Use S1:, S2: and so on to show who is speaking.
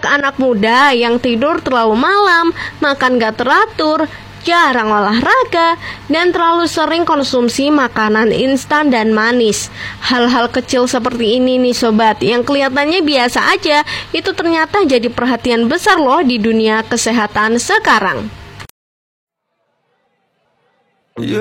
S1: Banyak anak muda yang tidur terlalu malam, makan gak teratur, jarang olahraga, dan terlalu sering konsumsi makanan instan dan manis. Hal-hal kecil seperti ini nih sobat, yang kelihatannya biasa aja, itu ternyata jadi perhatian besar loh di dunia kesehatan sekarang.